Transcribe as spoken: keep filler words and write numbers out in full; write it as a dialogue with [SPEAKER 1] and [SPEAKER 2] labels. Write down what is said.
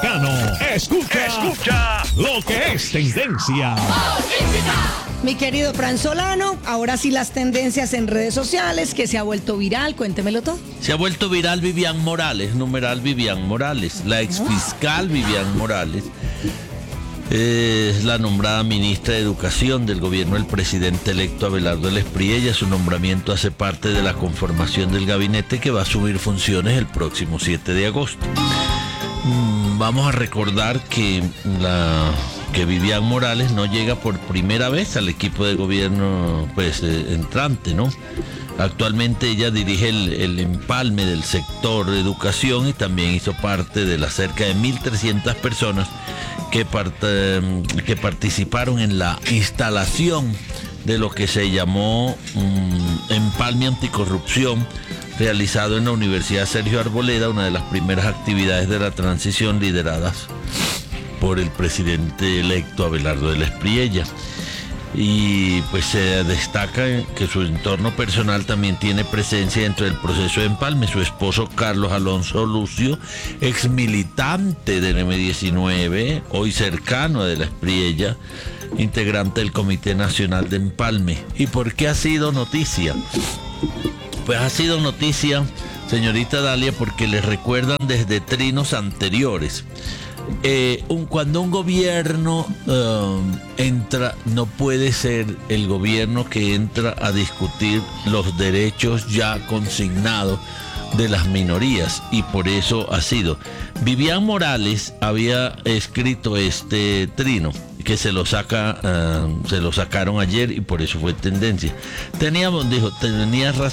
[SPEAKER 1] Escucha, escucha lo que es tendencia.
[SPEAKER 2] Mi querido Fran Solano, ahora sí las tendencias en redes sociales, que se ha vuelto viral, cuéntemelo todo.
[SPEAKER 3] Se ha vuelto viral Vivian Morales, numeral Vivian Morales, la exfiscal Vivian Morales. Es la nombrada ministra de Educación del gobierno del presidente electo Abelardo Del Espriella. Su nombramiento hace parte de la conformación del gabinete que va a asumir funciones el próximo siete de agosto. Vamos a recordar que, la, que Vivian Morales no llega por primera vez al equipo de gobierno pues, eh, entrante, ¿no? Actualmente ella dirige el, el empalme del sector de educación y también hizo parte de las cerca de mil trescientas personas que, part, que participaron en la instalación de lo que se llamó um, empalme anticorrupción, realizado en la Universidad Sergio Arboleda, una de las primeras actividades de la transición lideradas por el presidente electo Abelardo Del Espriella. Y pues se destaca que su entorno personal también tiene presencia dentro del proceso de empalme. Su esposo Carlos Alonso Lucio, ex militante del eme diecinueve, hoy cercano a Del Espriella, integrante del Comité Nacional de Empalme. ¿Y por qué ha sido noticia? Pues ha sido noticia, señorita Dalia, porque les recuerdan desde trinos anteriores. Eh, un, cuando un gobierno uh, entra, no puede ser el gobierno que entra a discutir los derechos ya consignados de las minorías, y por eso ha sido. Vivian Morales había escrito este trino que se lo saca, uh, se lo sacaron ayer y por eso fue tendencia. Teníamos, dijo, tenía razón.